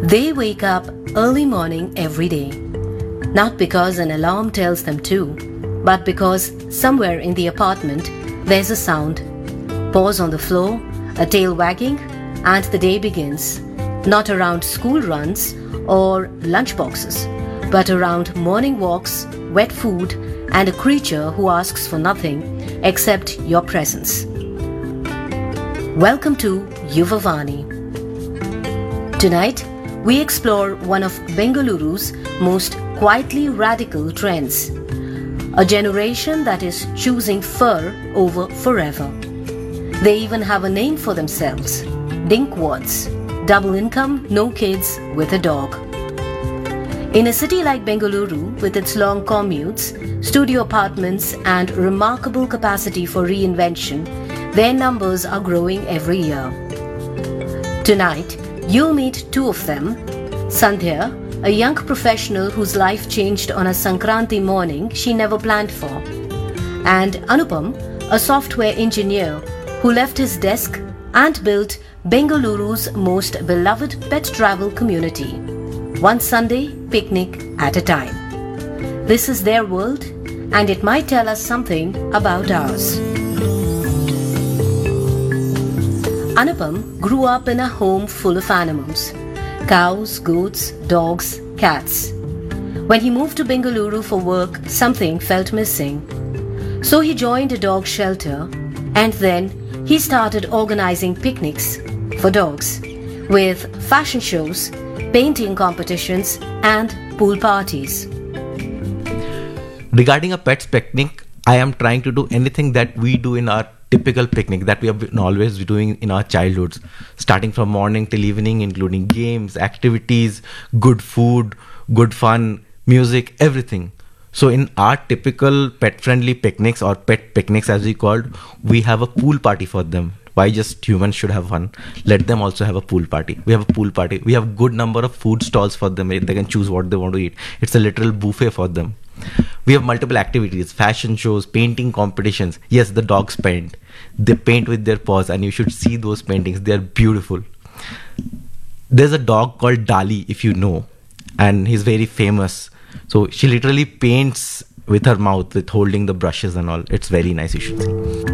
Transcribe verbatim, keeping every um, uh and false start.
They wake up early morning every day, not because an alarm tells them to, but because somewhere in the apartment there's a sound. Paws on the floor, a tail wagging, and the day begins. Not around school runs or lunch boxes, but around morning walks, wet food, and a creature who asks for nothing except your presence. Welcome to Yuvavani. Tonight, we explore one of Bengaluru's most quietly radical trends. A generation that is choosing fur over forever. They even have a name for themselves, Dinkwads, double income, no kids, with a dog. In a city like Bengaluru, with its long commutes, studio apartments and remarkable capacity for reinvention, their numbers are growing every year. Tonight, you'll meet two of them. Sandhya, a young professional whose life changed on a Sankranti morning she never planned for. And Anupam, a software engineer who left his desk and built Bengaluru's most beloved pet travel community. One Sunday picnic at a time. This is their world, and it might tell us something about ours. Anupam grew up in a home full of animals. Cows, goats, dogs, cats. When he moved to Bengaluru for work, something felt missing. So he joined a dog shelter, and then he started organizing picnics for dogs with fashion shows, painting competitions, and pool parties. Regarding a pet's picnic, I am trying to do anything that we do in our typical picnic that we have been always doing in our childhoods, starting from morning till evening, including games, activities, good food, good fun, music, everything. So in our typical pet-friendly picnics or pet picnics as we called, we have a pool party for them. Why just humans should have fun? Let them also have a pool party. We have a pool party. We have good number of food stalls for them. They can choose what they want to eat. It's a literal buffet for them. We have multiple activities, fashion shows, painting competitions. Yes, the dogs paint. They paint with their paws, and you should see those paintings. They are beautiful. There's a dog called Dali, if you know, and he's very famous. So she literally paints with her mouth, with holding the brushes and all. It's very nice, you should see.